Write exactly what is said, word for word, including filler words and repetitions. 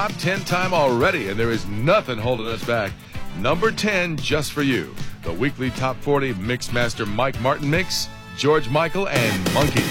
top ten time already, and there is nothing holding us back. Number ten, just for you. The weekly Top forty Mixmaster Mike Martin mix, George Michael and Monkey.